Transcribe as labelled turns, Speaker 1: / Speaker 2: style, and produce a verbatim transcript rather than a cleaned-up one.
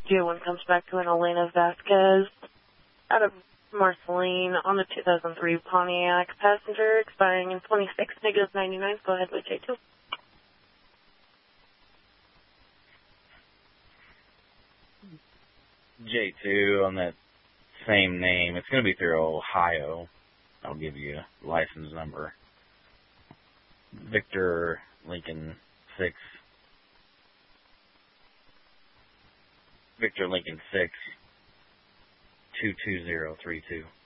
Speaker 1: J one comes back to an Elena Vasquez out of Marceline on the two thousand three Pontiac passenger expiring in twenty-six, negative ninety-nine. Go ahead with J two.
Speaker 2: J two on that same name. It's going to be through Ohio. I'll give you a license number. Victor Lincoln six. Victor Lincoln six. two two zero three two.